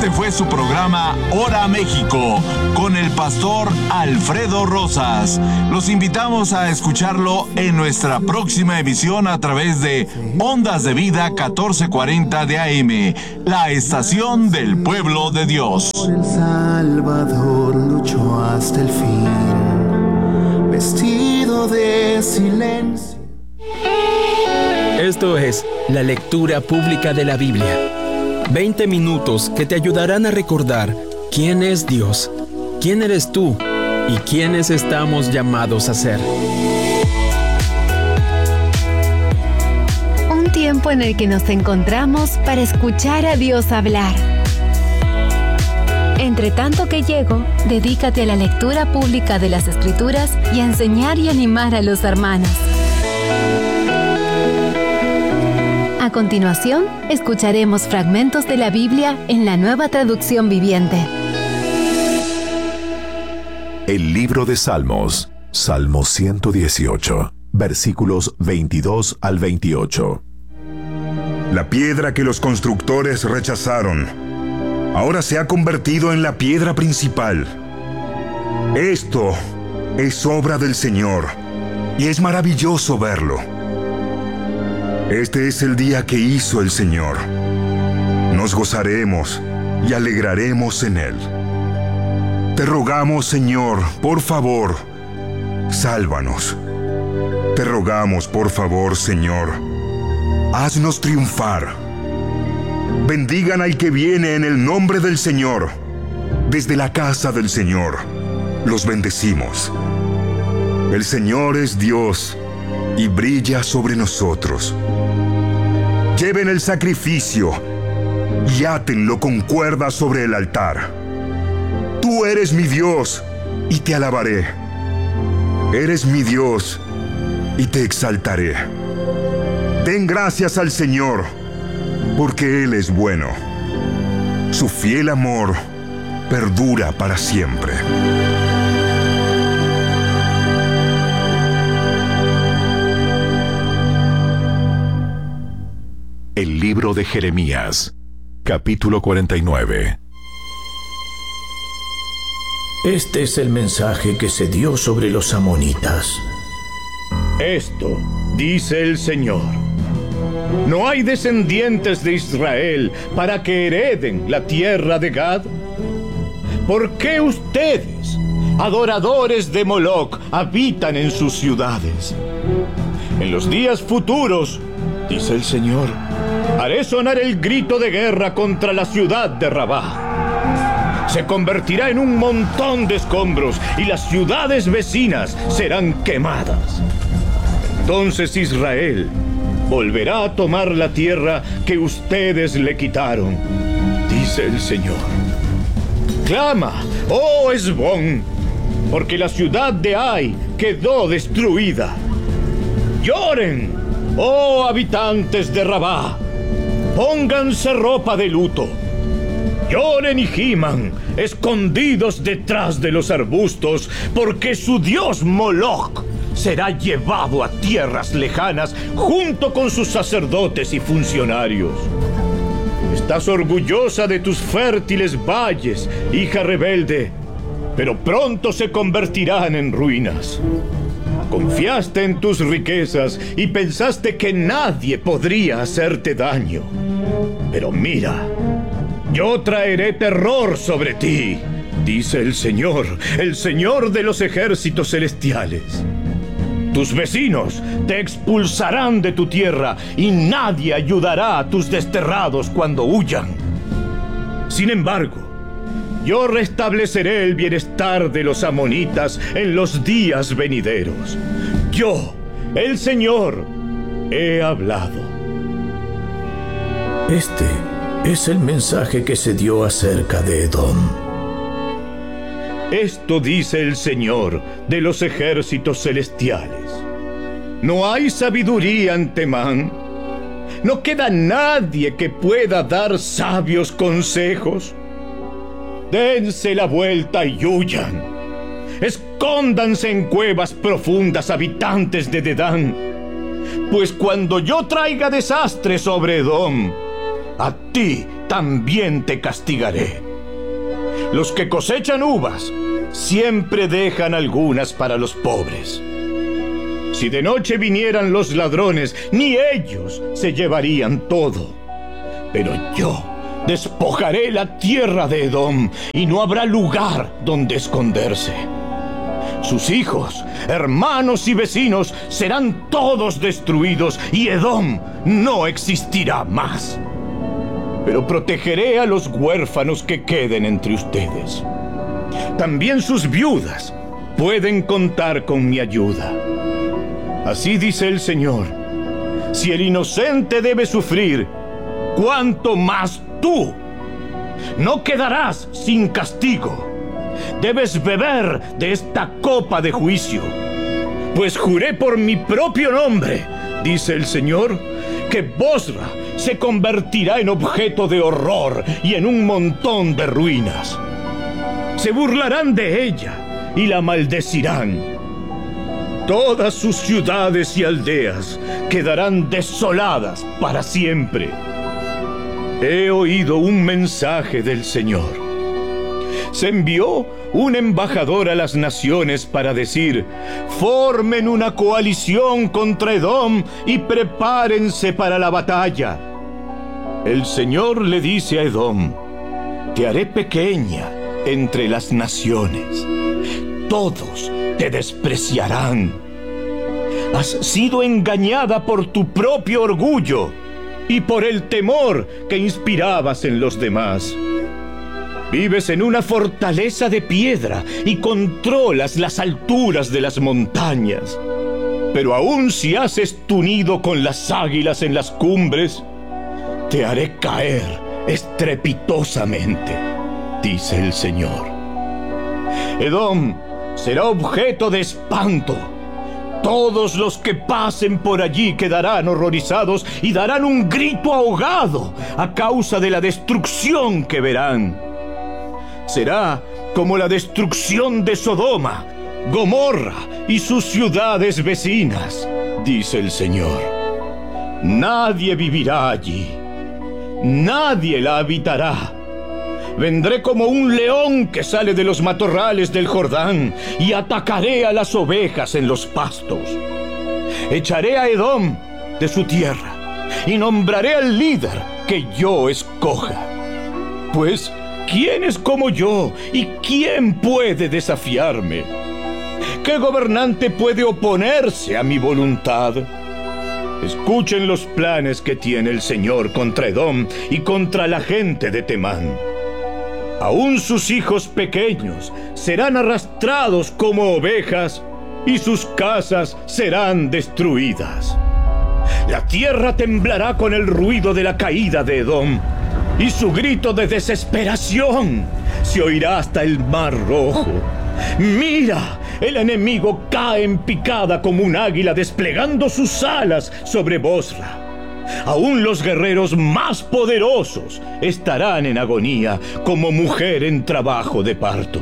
Este fue su programa Hora México con el pastor Alfredo Rosas. Los invitamos a escucharlo en nuestra próxima emisión a través de Ondas de Vida 1440 de AM, la estación del pueblo de Dios. El Salvador luchó hasta el fin, vestido de silencio. Esto es la lectura pública de la Biblia. 20 minutos que te ayudarán a recordar quién es Dios, quién eres tú y quiénes estamos llamados a ser. Un tiempo en el que nos encontramos para escuchar a Dios hablar. Entre tanto que llego, dedícate a la lectura pública de las Escrituras y a enseñar y animar a los hermanos. A continuación, escucharemos fragmentos de la Biblia en la Nueva Traducción Viviente. El libro de Salmos, Salmo 118, versículos 22 al 28. La piedra que los constructores rechazaron, ahora se ha convertido en la piedra principal. Esto es obra del Señor, y es maravilloso verlo. Este es el día que hizo el Señor. Nos gozaremos y alegraremos en él. Te rogamos, Señor, por favor, sálvanos. Te rogamos, por favor, Señor, haznos triunfar. Bendigan al que viene en el nombre del Señor. Desde la casa del Señor los bendecimos. El Señor es Dios y brilla sobre nosotros. Lleven el sacrificio y átenlo con cuerdas sobre el altar. Tú eres mi Dios y te alabaré. Eres mi Dios y te exaltaré. Den gracias al Señor, porque Él es bueno. Su fiel amor perdura para siempre. El libro de Jeremías, capítulo 49. Este es el mensaje que se dio sobre los amonitas. Esto dice el Señor: ¿no hay descendientes de Israel para que hereden la tierra de Gad? ¿Por qué ustedes, adoradores de Moloc, habitan en sus ciudades? En los días futuros, dice el Señor, haré sonar el grito de guerra contra la ciudad de Rabá. Se convertirá en un montón de escombros y las ciudades vecinas serán quemadas. Entonces Israel volverá a tomar la tierra que ustedes le quitaron, dice el Señor. Clama, oh Hesbón, porque la ciudad de Ai quedó destruida. Lloren, oh habitantes de Rabá, pónganse ropa de luto. Lloren y giman, escondidos detrás de los arbustos, porque su dios Moloc será llevado a tierras lejanas junto con sus sacerdotes y funcionarios. Estás orgullosa de tus fértiles valles, hija rebelde, pero pronto se convertirán en ruinas. Confiaste en tus riquezas y pensaste que nadie podría hacerte daño. Pero mira, yo traeré terror sobre ti, dice el Señor de los ejércitos celestiales. Tus vecinos te expulsarán de tu tierra y nadie ayudará a tus desterrados cuando huyan. Sin embargo, yo restableceré el bienestar de los amonitas en los días venideros. Yo, el Señor, he hablado. Este es el mensaje que se dio acerca de Edom. Esto dice el Señor de los ejércitos celestiales. ¿No hay sabiduría en Temán? ¿No queda nadie que pueda dar sabios consejos? Dense la vuelta y huyan. Escóndanse en cuevas profundas, habitantes de Dedán. Pues cuando yo traiga desastre sobre Edom, a ti también te castigaré. Los que cosechan uvas siempre dejan algunas para los pobres. Si de noche vinieran los ladrones, ni ellos se llevarían todo. Pero yo despojaré la tierra de Edom y no habrá lugar donde esconderse. Sus hijos, hermanos y vecinos serán todos destruidos y Edom no existirá más. Pero protegeré a los huérfanos que queden entre ustedes. También sus viudas pueden contar con mi ayuda. Así dice el Señor: si el inocente debe sufrir, ¿cuánto más tú? No quedarás sin castigo. Debes beber de esta copa de juicio. Pues juré por mi propio nombre, dice el Señor, que Bosra se convertirá en objeto de horror y en un montón de ruinas. Se burlarán de ella y la maldecirán. Todas sus ciudades y aldeas quedarán desoladas para siempre. He oído un mensaje del Señor. Se envió un embajador a las naciones para decir: formen una coalición contra Edom y prepárense para la batalla. El Señor le dice a Edom: te haré pequeña entre las naciones. Todos te despreciarán. Has sido engañada por tu propio orgullo y por el temor que inspirabas en los demás. Vives en una fortaleza de piedra y controlas las alturas de las montañas. Pero aun si haces tu nido con las águilas en las cumbres, te haré caer estrepitosamente, dice el Señor. Edom será objeto de espanto. Todos los que pasen por allí quedarán horrorizados y darán un grito ahogado a causa de la destrucción que verán. Será como la destrucción de Sodoma, Gomorra y sus ciudades vecinas, dice el Señor. Nadie vivirá allí, nadie la habitará. Vendré como un león que sale de los matorrales del Jordán y atacaré a las ovejas en los pastos. Echaré a Edom de su tierra y nombraré al líder que yo escoja. Pues, ¿quién es como yo y quién puede desafiarme? ¿Qué gobernante puede oponerse a mi voluntad? Escuchen los planes que tiene el Señor contra Edom y contra la gente de Temán. Aún sus hijos pequeños serán arrastrados como ovejas y sus casas serán destruidas. La tierra temblará con el ruido de la caída de Edom y su grito de desesperación se oirá hasta el Mar Rojo. Mira, el enemigo cae en picada como un águila desplegando sus alas sobre Bosra. Aún los guerreros más poderosos estarán en agonía como mujer en trabajo de parto.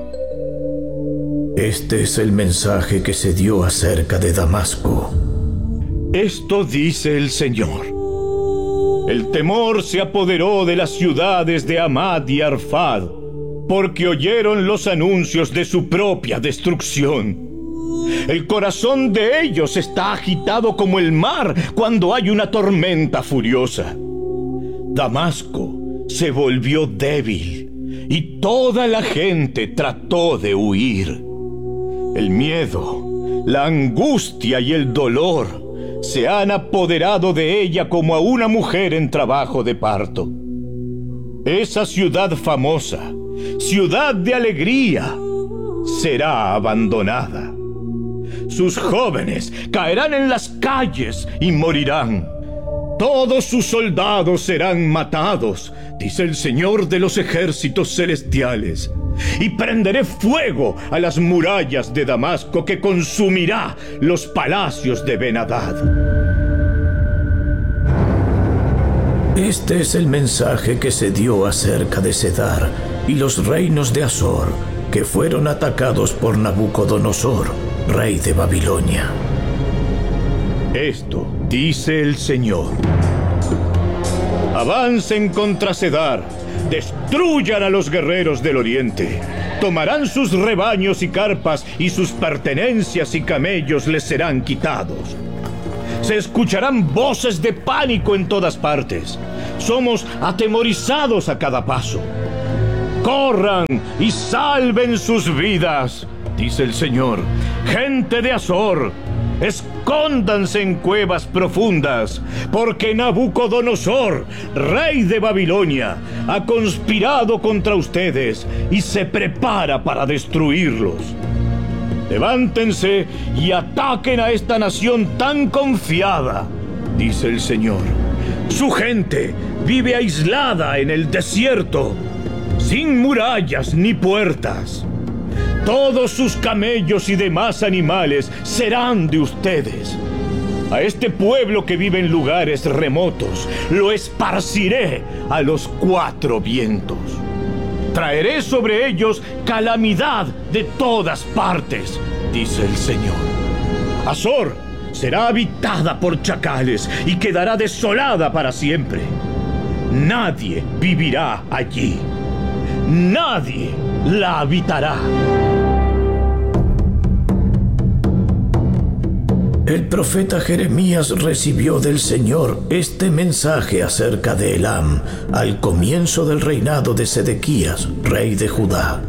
Este es el mensaje que se dio acerca de Damasco. Esto dice el Señor. El temor se apoderó de las ciudades de Hamad y Arfad, porque oyeron los anuncios de su propia destrucción. El corazón de ellos está agitado como el mar cuando hay una tormenta furiosa. Damasco se volvió débil y toda la gente trató de huir. El miedo, la angustia y el dolor se han apoderado de ella como a una mujer en trabajo de parto. Esa ciudad famosa, ciudad de alegría, será abandonada. Sus jóvenes caerán en las calles y morirán. Todos sus soldados serán matados, dice el Señor de los ejércitos celestiales. Y prenderé fuego a las murallas de Damasco que consumirá los palacios de Ben-Hadad. Este es el mensaje que se dio acerca de Cedar y los reinos de Azor, que fueron atacados por Nabucodonosor, rey de Babilonia. Esto dice el Señor. Avancen contra Cedar, destruyan a los guerreros del oriente. Tomarán sus rebaños y carpas, y sus pertenencias y camellos les serán quitados. Se escucharán voces de pánico en todas partes. Somos atemorizados a cada paso. Corran y salven sus vidas, dice el Señor. Gente de Azor, escóndanse en cuevas profundas, porque Nabucodonosor, rey de Babilonia, ha conspirado contra ustedes y se prepara para destruirlos. Levántense y ataquen a esta nación tan confiada, dice el Señor. Su gente vive aislada en el desierto, sin murallas ni puertas. Todos sus camellos y demás animales serán de ustedes. A este pueblo que vive en lugares remotos lo esparciré a los 4 vientos. Traeré sobre ellos calamidad de todas partes, dice el Señor. Azor será habitada por chacales y quedará desolada para siempre. Nadie vivirá allí. Nadie la habitará. El profeta Jeremías recibió del Señor este mensaje acerca de Elam al comienzo del reinado de Sedequías, rey de Judá.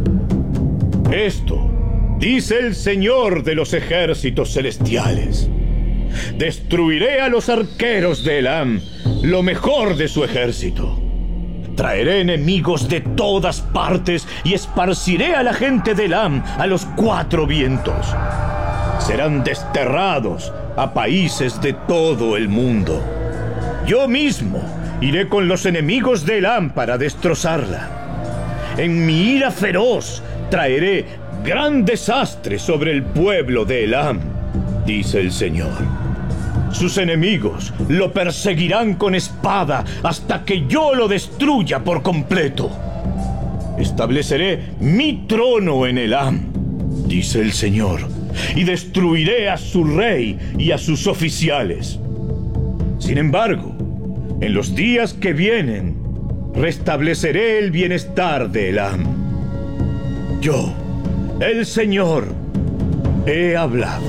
Esto dice el Señor de los ejércitos celestiales: destruiré a los arqueros de Elam, lo mejor de su ejército. Traeré enemigos de todas partes y esparciré a la gente de Elam a los 4 vientos. Serán desterrados a países de todo el mundo. Yo mismo iré con los enemigos de Elam para destrozarla. En mi ira feroz traeré gran desastre sobre el pueblo de Elam, dice el Señor. Sus enemigos lo perseguirán con espada hasta que yo lo destruya por completo. Estableceré mi trono en Elam, dice el Señor, y destruiré a su rey y a sus oficiales. Sin embargo, en los días que vienen, restableceré el bienestar de Elam. Yo, el Señor, he hablado.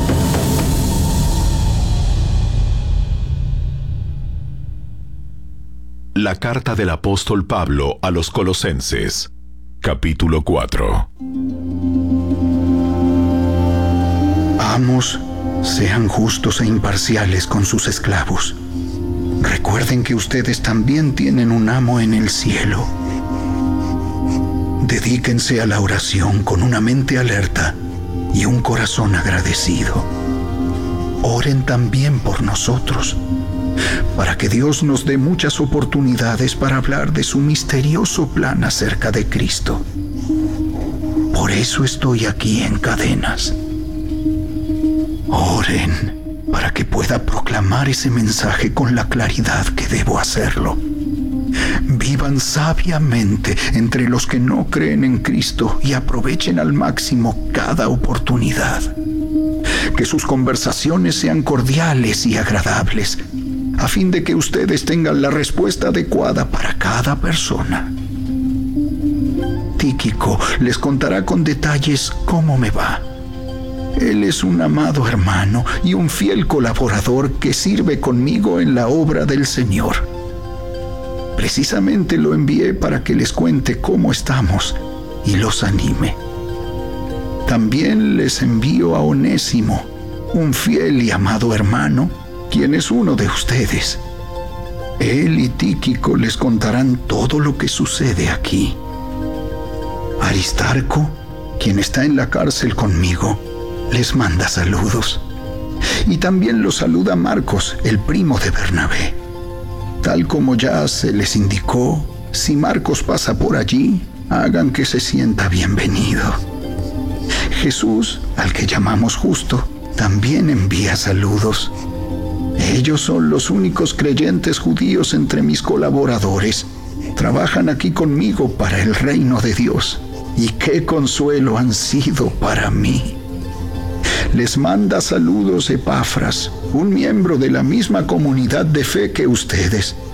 La carta del apóstol Pablo a los Colosenses, capítulo 4. Amos, sean justos e imparciales con sus esclavos. Recuerden que ustedes también tienen un amo en el cielo. Dedíquense a la oración con una mente alerta y un corazón agradecido. Oren también por nosotros, para que Dios nos dé muchas oportunidades para hablar de su misterioso plan acerca de Cristo. Por eso estoy aquí en cadenas. Oren para que pueda proclamar ese mensaje con la claridad que debo hacerlo. Vivan sabiamente entre los que no creen en Cristo y aprovechen al máximo cada oportunidad. Que sus conversaciones sean cordiales y agradables, a fin de que ustedes tengan la respuesta adecuada para cada persona. Tíquico les contará con detalles cómo me va. Él es un amado hermano y un fiel colaborador que sirve conmigo en la obra del Señor. Precisamente lo envié para que les cuente cómo estamos y los anime. También les envío a Onésimo, un fiel y amado hermano, quien es uno de ustedes. Él y Tíquico les contarán todo lo que sucede aquí. Aristarco, quien está en la cárcel conmigo, les manda saludos. Y también los saluda Marcos, el primo de Bernabé. Tal como ya se les indicó, si Marcos pasa por allí, hagan que se sienta bienvenido. Jesús, al que llamamos Justo, también envía saludos. Ellos son los únicos creyentes judíos entre mis colaboradores. Trabajan aquí conmigo para el reino de Dios. Y qué consuelo han sido para mí. Les manda saludos Epafras, un miembro de la misma comunidad de fe que ustedes,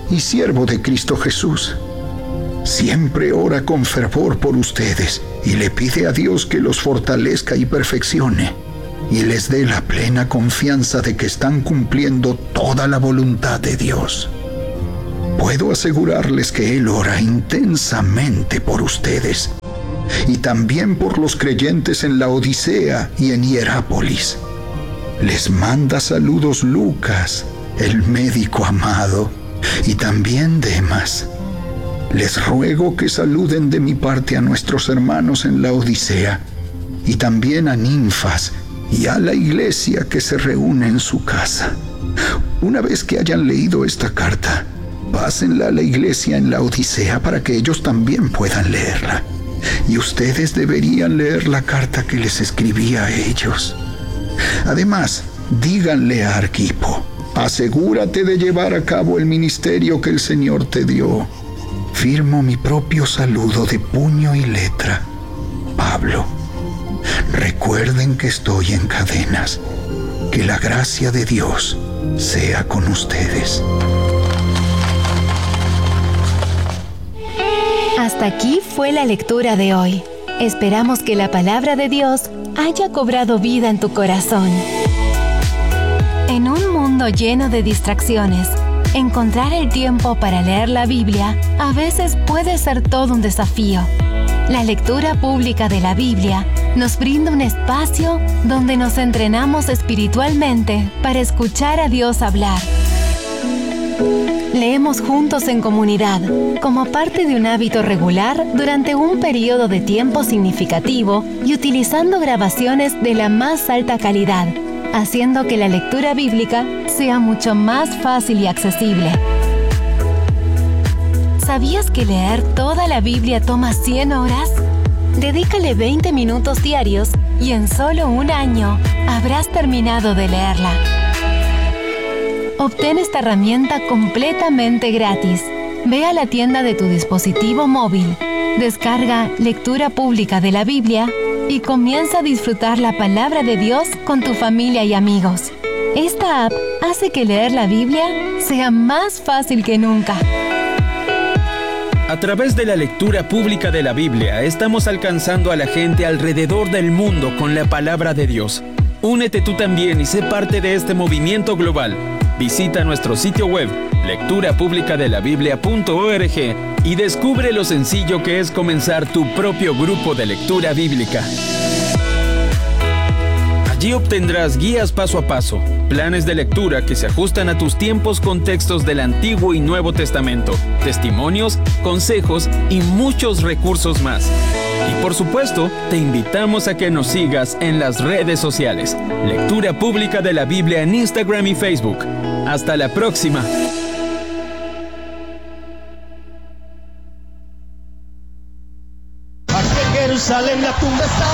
y siervo de Cristo Jesús. Siempre ora con fervor por ustedes y le pide a Dios que los fortalezca y perfeccione, y les dé la plena confianza de que están cumpliendo toda la voluntad de Dios. Puedo asegurarles que Él ora intensamente por ustedes y también por los creyentes en la Odisea y en Hierápolis. Les manda saludos Lucas, el médico amado, y también Demas. Les ruego que saluden de mi parte a nuestros hermanos en la Odisea y también a Ninfas y a la iglesia que se reúne en su casa. Una vez que hayan leído esta carta, pásenla a la iglesia en la Odisea para que ellos también puedan leerla. Y ustedes deberían leer la carta que les escribí a ellos. Además, díganle a Arquipo: asegúrate de llevar a cabo el ministerio que el Señor te dio. Firmo mi propio saludo de puño y letra, Pablo. Recuerden que estoy en cadenas. Que la gracia de Dios sea con ustedes. Hasta aquí fue la lectura de hoy. Esperamos que la palabra de Dios haya cobrado vida en tu corazón. En un mundo lleno de distracciones, encontrar el tiempo para leer la Biblia a veces puede ser todo un desafío. La lectura pública de la Biblia nos brinda un espacio donde nos entrenamos espiritualmente para escuchar a Dios hablar. Leemos juntos en comunidad, como parte de un hábito regular durante un periodo de tiempo significativo y utilizando grabaciones de la más alta calidad, haciendo que la lectura bíblica sea mucho más fácil y accesible. ¿Sabías que leer toda la Biblia toma 100 horas? Dedícale 20 minutos diarios y en solo un año habrás terminado de leerla. Obtén esta herramienta completamente gratis. Ve a la tienda de tu dispositivo móvil, descarga Lectura Pública de la Biblia y comienza a disfrutar la palabra de Dios con tu familia y amigos. Esta app hace que leer la Biblia sea más fácil que nunca. A través de la lectura pública de la Biblia, estamos alcanzando a la gente alrededor del mundo con la palabra de Dios. Únete tú también y sé parte de este movimiento global. Visita nuestro sitio web, lecturapublicadelabiblia.org, y descubre lo sencillo que es comenzar tu propio grupo de lectura bíblica. Allí obtendrás guías paso a paso, planes de lectura que se ajustan a tus tiempos con textos del Antiguo y Nuevo Testamento, testimonios, consejos y muchos recursos más. Y por supuesto, te invitamos a que nos sigas en las redes sociales. Lectura Pública de la Biblia en Instagram y Facebook. Hasta la próxima. Jerusalén, la tumba está